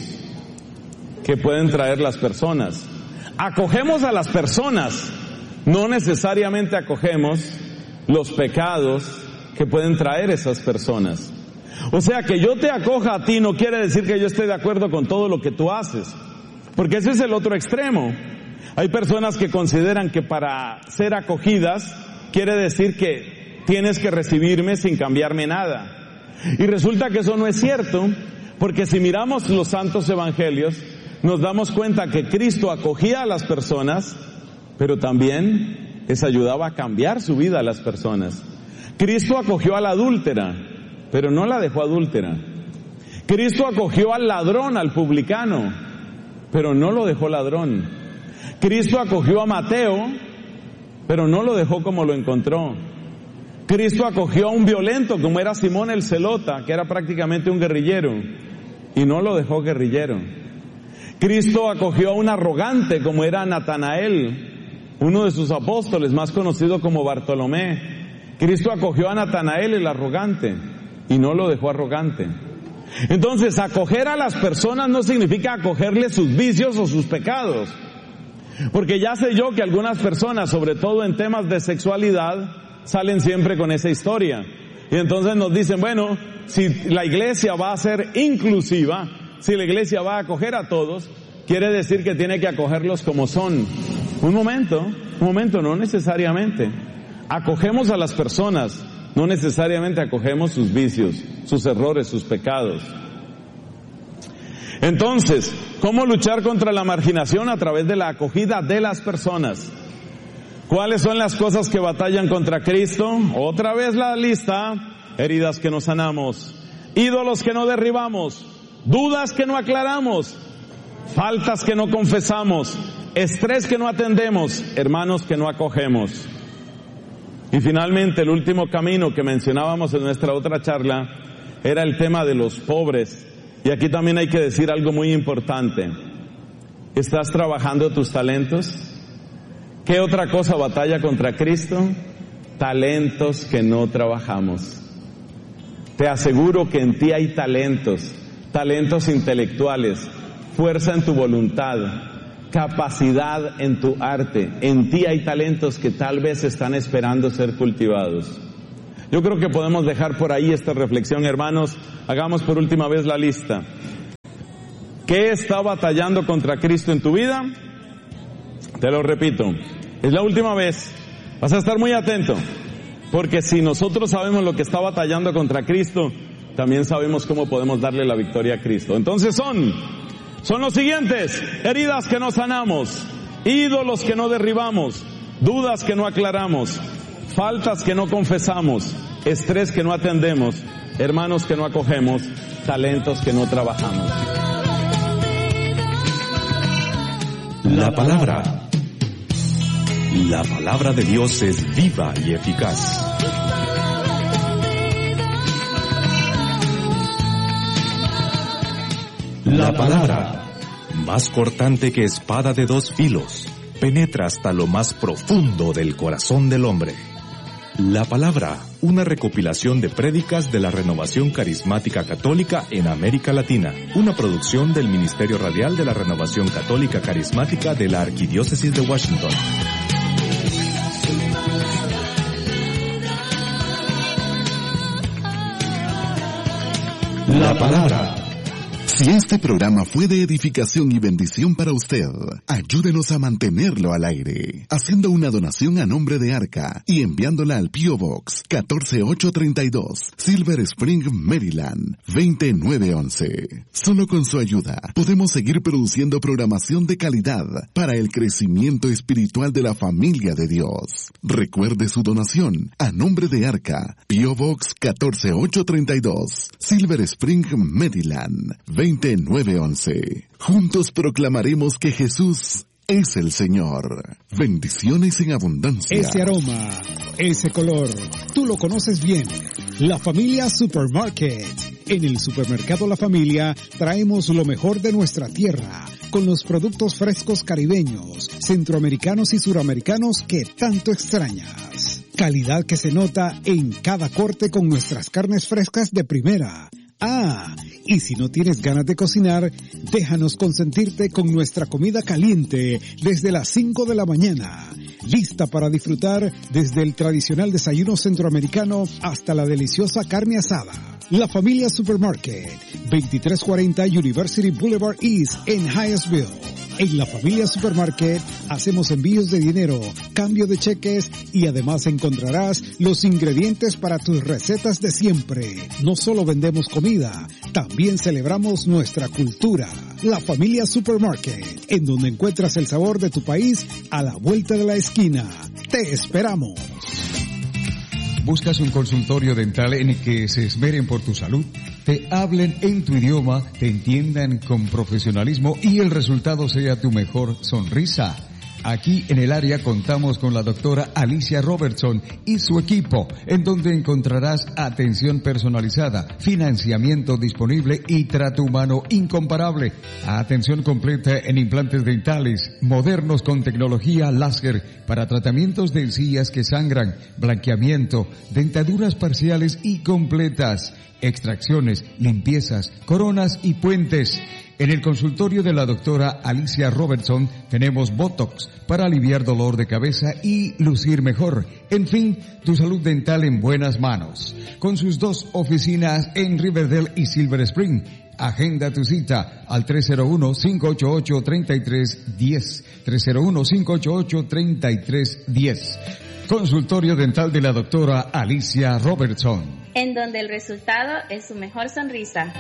que pueden traer las personas. Acogemos a las personas, no necesariamente acogemos los pecados que pueden traer esas personas. O sea, que yo te acoja a ti no quiere decir que yo esté de acuerdo con todo lo que tú haces, porque ese es el otro extremo. Hay personas que consideran que para ser acogidas quiere decir que tienes que recibirme sin cambiarme nada. Y resulta que eso no es cierto, porque si miramos los santos evangelios, nos damos cuenta que Cristo acogía a las personas, pero también les ayudaba a cambiar su vida a las personas. Cristo acogió a la adúltera, pero no la dejó adúltera. Cristo acogió al ladrón, al publicano, pero no lo dejó ladrón. Cristo acogió a Mateo, pero no lo dejó como lo encontró. Cristo acogió a un violento como era Simón el Zelota, que era prácticamente un guerrillero, y no lo dejó guerrillero. Cristo acogió a un arrogante como era Natanael, uno de sus apóstoles, más conocido como Bartolomé. Cristo acogió a Natanael el arrogante y no lo dejó arrogante. Entonces, acoger a las personas no significa acogerles sus vicios o sus pecados. Porque ya sé yo que algunas personas, sobre todo en temas de sexualidad, salen siempre con esa historia. Y entonces nos dicen, bueno, si la iglesia va a ser inclusiva, si la iglesia va a acoger a todos, quiere decir que tiene que acogerlos como son. Un momento, un momento, no necesariamente. Acogemos a las personas, no necesariamente acogemos sus vicios, sus errores, sus pecados. Entonces, ¿cómo luchar contra la marginación? A través de la acogida de las personas. ¿Cuáles son las cosas que batallan contra Cristo? Otra vez la lista: heridas que no sanamos, ídolos que no derribamos, dudas que no aclaramos, faltas que no confesamos, estrés que no atendemos, hermanos que no acogemos. Y finalmente, el último camino que mencionábamos en nuestra otra charla era el tema de los pobres. Y aquí también hay que decir algo muy importante. ¿Estás trabajando tus talentos? ¿Qué otra cosa batalla contra Cristo? Talentos que no trabajamos. Te aseguro que en ti hay talentos, talentos intelectuales, fuerza en tu voluntad, capacidad en tu arte. En ti hay talentos que tal vez están esperando ser cultivados. Yo creo que podemos dejar por ahí esta reflexión, hermanos. Hagamos por última vez la lista. ¿Qué está batallando contra Cristo en tu vida? Te lo repito, es la última vez. Vas a estar muy atento, porque si nosotros sabemos lo que está batallando contra Cristo, también sabemos cómo podemos darle la victoria a Cristo. Entonces son son los siguientes: heridas que no sanamos, ídolos que no derribamos, dudas que no aclaramos, faltas que no confesamos, estrés que no atendemos, hermanos que no acogemos, talentos que no trabajamos. La palabra. La palabra de Dios es viva y eficaz. La palabra, más cortante que espada de dos filos, penetra hasta lo más profundo del corazón del hombre. La palabra, una recopilación de prédicas de la Renovación Carismática Católica en América Latina, una producción del Ministerio Radial de la Renovación Católica Carismática de la Arquidiócesis de Washington. La palabra. Si este programa fue de edificación y bendición para usted, ayúdenos a mantenerlo al aire, haciendo una donación a nombre de Arca y enviándola al P O Box catorce ocho treinta y dos, Silver Spring, Maryland, veinte nueve once. Solo con su ayuda podemos seguir produciendo programación de calidad para el crecimiento espiritual de la familia de Dios. Recuerde su donación a nombre de Arca, P O Box catorce ocho treinta y dos, Silver Spring, Maryland, veinte nueve once. Juntos proclamaremos que Jesús es el Señor. Bendiciones en abundancia. Ese aroma, ese color, tú lo conoces bien. La Familia Supermarket. En el supermercado La Familia traemos lo mejor de nuestra tierra, con los productos frescos caribeños, centroamericanos y suramericanos que tanto extrañas. Calidad que se nota en cada corte con nuestras carnes frescas de primera. Ah, y si no tienes ganas de cocinar, déjanos consentirte con nuestra comida caliente desde las cinco de la mañana. Lista para disfrutar desde el tradicional desayuno centroamericano hasta la deliciosa carne asada. La Familia Supermarket, veintitrés cuarenta University Boulevard East en Hyattsville. En La Familia Supermarket hacemos envíos de dinero, cambio de cheques y además encontrarás los ingredientes para tus recetas de siempre. No solo vendemos comida, también celebramos nuestra cultura. La Familia Supermarket, en donde encuentras el sabor de tu país a la vuelta de la esquina. ¡Te esperamos! ¿Buscas un consultorio dental en el que se esmeren por tu salud? Te hablen en tu idioma, te entiendan con profesionalismo y el resultado sea tu mejor sonrisa. Aquí en el área contamos con la doctora Alicia Robertson y su equipo, en donde encontrarás atención personalizada, financiamiento disponible y trato humano incomparable. Atención completa en implantes dentales, modernos con tecnología láser para tratamientos de encías que sangran, blanqueamiento, dentaduras parciales y completas, extracciones, limpiezas, coronas y puentes. En el consultorio de la doctora Alicia Robertson tenemos Botox para aliviar dolor de cabeza y lucir mejor. En fin, tu salud dental en buenas manos. Con sus dos oficinas en Riverdale y Silver Spring. Agenda tu cita al tres cero uno, cinco ocho ocho, tres tres uno cero, tres cero uno, cinco ocho ocho, tres tres uno cero. Consultorio dental de la doctora Alicia Robertson. En donde el resultado es su mejor sonrisa.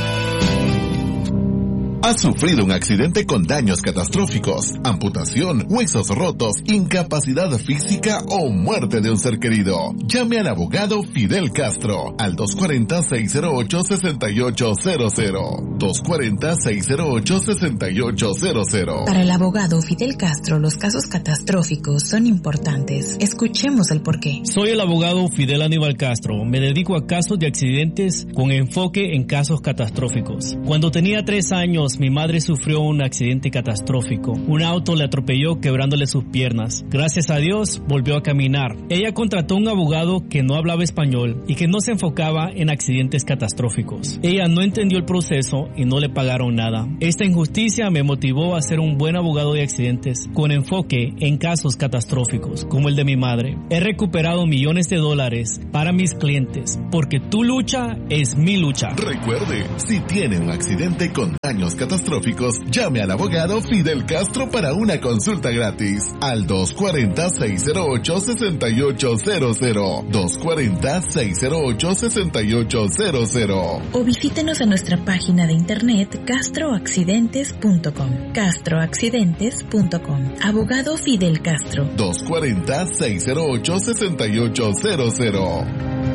¿Has sufrido un accidente con daños catastróficos, amputación, huesos rotos, incapacidad física o muerte de un ser querido? Llame al abogado Fidel Castro al dos cuatro cero, seis cero ocho, seis ocho cero cero. dos cuatro cero, seis cero ocho, seis ocho cero cero. Para el abogado Fidel Castro, los casos catastróficos son importantes. Escuchemos el porqué. Soy el abogado Fidel Aníbal Castro. Me dedico a casos de accidentes con enfoque en casos catastróficos. Cuando tenía tres años, mi madre sufrió un accidente catastrófico. Un auto le atropelló quebrándole sus piernas. Gracias a Dios volvió a caminar. Ella contrató un abogado que no hablaba español y que no se enfocaba en accidentes catastróficos. Ella no entendió el proceso y no le pagaron nada. Esta injusticia me motivó a ser un buen abogado de accidentes con enfoque en casos catastróficos como el de mi madre. He recuperado millones de dólares para mis clientes porque tu lucha es mi lucha. Recuerde, si tiene un accidente con daños catastróficos catastróficos, llame al abogado Fidel Castro para una consulta gratis al dos cuarenta, seiscientos ocho, sesenta y ocho cero cero, dos cuarenta, seiscientos ocho, sesenta y ocho cero cero. O visítenos a nuestra página de internet castroaccidentes punto com. castroaccidentes punto com. Abogado Fidel Castro. dos cuarenta, seiscientos ocho, sesenta y ocho cero cero.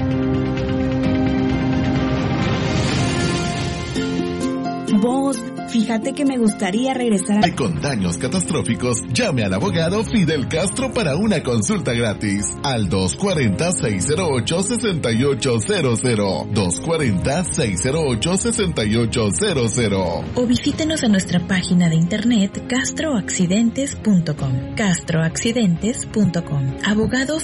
Vos, fíjate que me gustaría regresar a... Con daños catastróficos, llame al abogado Fidel Castro para una consulta gratis al dos cuarenta, seiscientos ocho, sesenta y ocho cero cero, dos cuarenta, seiscientos ocho, sesenta y ocho cero cero. O visítenos a nuestra página de internet castroaccidentes punto com. castroaccidentes punto com. Abogado